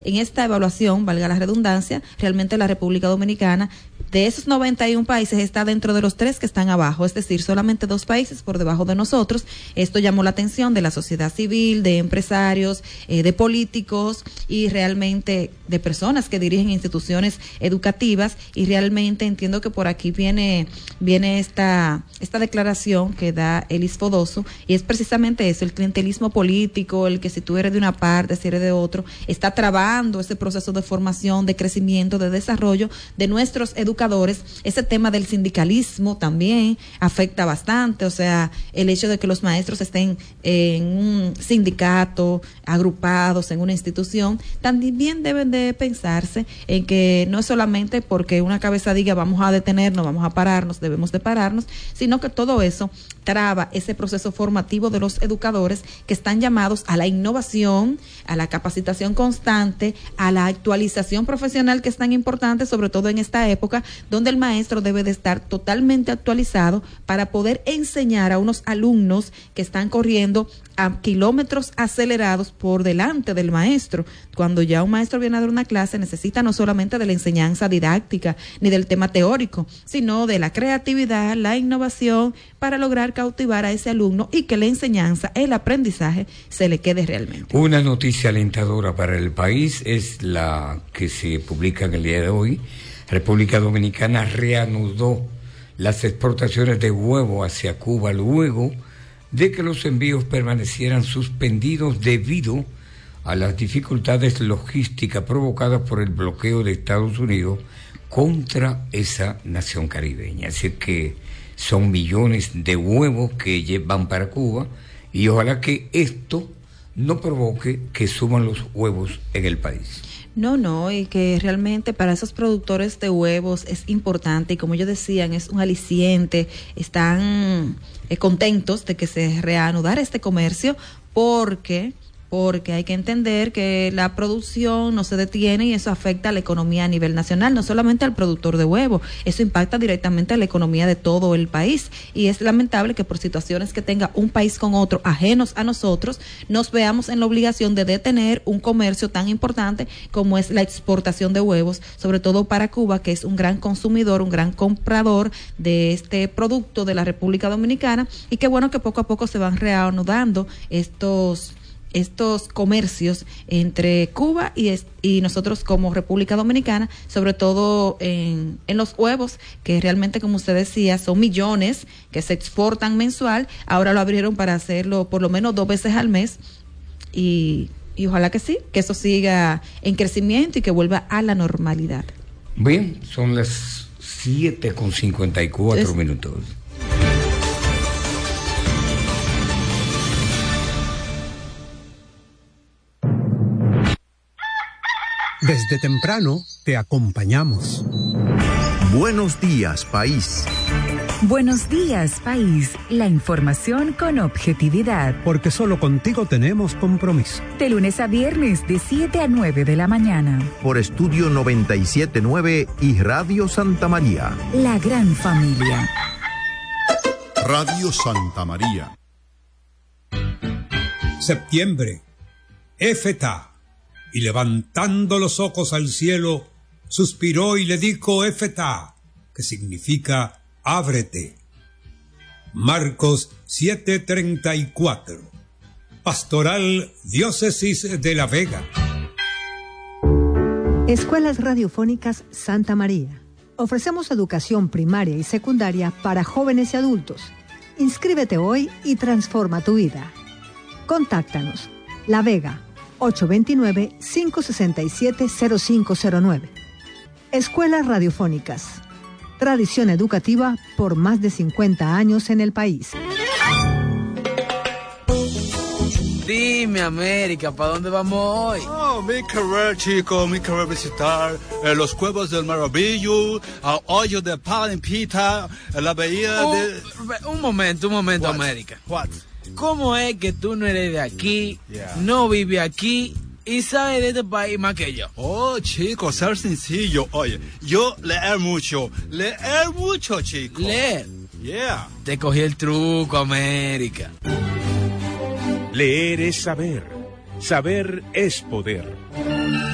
En esta evaluación, valga la redundancia, realmente la República Dominicana, de esos 91 países, está dentro de los 3 que están abajo, es decir, solamente 2 países por debajo de nosotros. Esto llamó la atención de la sociedad civil, de empresarios, de políticos y realmente de personas que dirigen instituciones educativas, y realmente entiendo que por aquí viene esta declaración que da Elis Fodoso, y es precisamente eso, el clientelismo político, el que si tú eres de una parte, si eres de otro, está trabajando ese proceso de formación, de crecimiento, de desarrollo de nuestros educadores. Ese tema del sindicalismo también afecta bastante, o sea, el hecho de que los maestros estén en un sindicato, agrupados en una institución, también deben de pensarse en que no es solamente porque una cabeza diga vamos a detenernos, vamos a pararnos, debemos de pararnos, sino que todo eso traba ese proceso formativo de los educadores que están llamados a la innovación, a la capacitación constante, a la actualización profesional, que es tan importante, sobre todo en esta época donde el maestro debe de estar totalmente actualizado para poder enseñar a unos alumnos que están corriendo a kilómetros acelerados por delante del maestro. Cuando ya un maestro viene a dar una clase, necesita no solamente de la enseñanza didáctica ni del tema teórico, sino de la creatividad, la innovación, para lograr cautivar a ese alumno y que la enseñanza, el aprendizaje, se le quede realmente. Una noticia alentadora para el país es la que se publica en el día de hoy. República Dominicana reanudó las exportaciones de huevo hacia Cuba luego de que los envíos permanecieran suspendidos debido a las dificultades logísticas provocadas por el bloqueo de Estados Unidos contra esa nación caribeña. Así que son millones de huevos que van para Cuba, y ojalá que esto no provoque que suban los huevos en el país. No, y que realmente para esos productores de huevos es importante, y como ellos decían, es un aliciente, están contentos de que se reanudara este comercio, porque hay que entender que la producción no se detiene y eso afecta a la economía a nivel nacional, no solamente al productor de huevo, eso impacta directamente a la economía de todo el país, y es lamentable que por situaciones que tenga un país con otro ajenos a nosotros, nos veamos en la obligación de detener un comercio tan importante como es la exportación de huevos, sobre todo para Cuba, que es un gran consumidor, un gran comprador de este producto de la República Dominicana, y qué bueno que poco a poco se van reanudando estos comercios entre Cuba y nosotros como República Dominicana, sobre todo en los huevos, que realmente, como usted decía, son millones que se exportan mensual. Ahora lo abrieron para hacerlo por lo menos 2 veces al mes, y ojalá que sí, que eso siga en crecimiento y que vuelva a la normalidad. Bien, son las 7:54 minutos. Desde temprano te acompañamos. Buenos días, país. Buenos días, país. La información con objetividad. Porque solo contigo tenemos compromiso. De lunes a viernes, de 7 a 9 de la mañana. Por Estudio 97.9 y Radio Santa María. La gran familia. Radio Santa María. Septiembre. Éfeta. Y levantando los ojos al cielo, suspiró y le dijo Éfeta, que significa ábrete. Marcos 7:34. Pastoral Diócesis de La Vega. Escuelas Radiofónicas Santa María. Ofrecemos educación primaria y secundaria para jóvenes y adultos. Inscríbete hoy y transforma tu vida. Contáctanos. La Vega, 829-567-0509. Escuelas Radiofónicas. Tradición educativa por más de 50 años en el país. Dime, América, ¿para dónde vamos hoy? Oh, mi querer, chico, mi querer visitar los Cuevas del Maravillo, Hoyo de Pan y Pita, la bahía de... Un momento, What? América. What? ¿Cómo es que tú no eres de aquí, no vives aquí y sabes de este país más que yo? Oh, chico, ser sencillo. Oye, yo leer mucho, chico. ¿Leer? Yeah. Te cogí el truco, América. Leer es saber. Saber es poder.